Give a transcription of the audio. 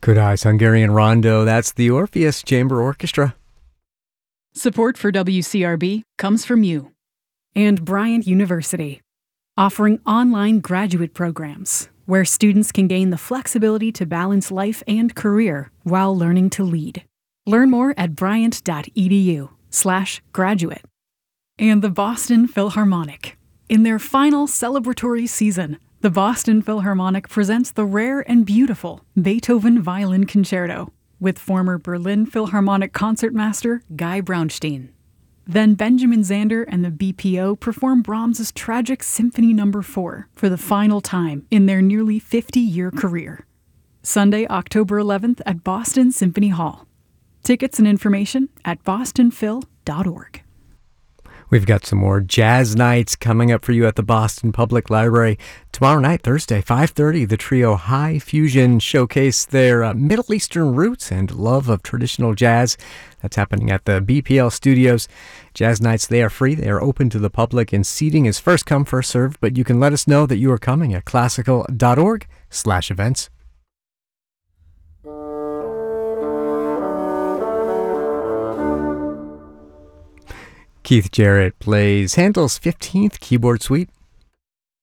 Good Eyes Hungarian Rondo, that's the Orpheus Chamber Orchestra. Support for WCRB comes from you and Bryant University, offering online graduate programs where students can gain the flexibility to balance life and career while learning to lead. Learn more at bryant.edu/graduate. And the Boston Philharmonic. In their final celebratory season, the Boston Philharmonic presents the rare and beautiful Beethoven Violin Concerto with former Berlin Philharmonic concertmaster Guy Braunstein. Then Benjamin Zander and the BPO perform Brahms's tragic Symphony No. 4 for the final time in their nearly 50-year career. Sunday, October 11th at Boston Symphony Hall. Tickets and information at bostonphil.org. We've got some more jazz nights coming up for you at the Boston Public Library. Tomorrow night, Thursday, 5:30, the trio High Fusion showcase their Middle Eastern roots and love of traditional jazz. That's happening at the BPL Studios. Jazz nights, they are free. They are open to the public, and seating is first come, first served, but you can let us know that you are coming at classical.org/events. Keith Jarrett plays Handel's 15th Keyboard Suite.